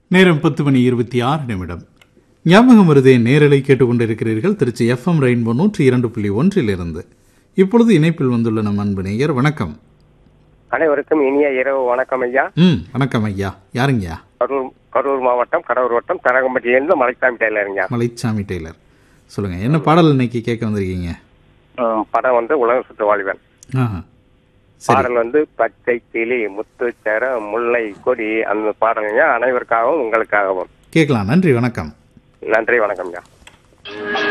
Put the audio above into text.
நேரம் 10:26. ஞாபகம் வருதே நேரலை கேட்டுக்கொண்டிருக்கிறீர்கள். திருச்சி FM ரெயின்போ 102.1 இப்பொழுது இணைப்பில் வந்துள்ள நம் அன்பு நேயர். வணக்கம். அனைவருக்கும் இனிய இரவு வணக்கம் ஐயா. வணக்கம் ஐயா. யாருங்கய்யா? கரூர் மாவட்டம் கடவுர் வட்டம் தரகம்பட்டியிலிருந்து மலைச்சாமி டெய்லருங்க. மலைச்சாமி டெய்லர், சொல்லுங்க, என்ன பாடல் இன்னைக்கு கேட்க வந்திருக்கீங்க? படம் உலக சுற்று வாழ்வன். பாடல் பச்சை கிளி முத்துச்சர முல்லை கொடி, அந்த பாடலுங்க அனைவருக்காகவும் உங்களுக்காகவும் கேட்கலாம். நன்றி, வணக்கம். நன்றி, வணக்கம் ஐயா.